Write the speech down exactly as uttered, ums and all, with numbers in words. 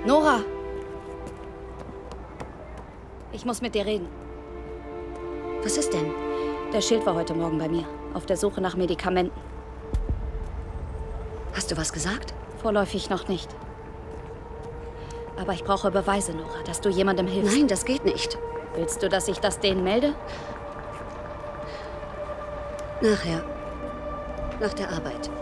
Nora! Ich muss mit dir reden. Was ist denn? Der Schild war heute Morgen bei mir, auf der Suche nach Medikamenten. Hast du was gesagt? Vorläufig noch nicht. Aber ich brauche Beweise, Nora, dass du jemandem hilfst. Nein, das geht nicht. Willst du, dass ich das denen melde? Nachher. Nach der Arbeit.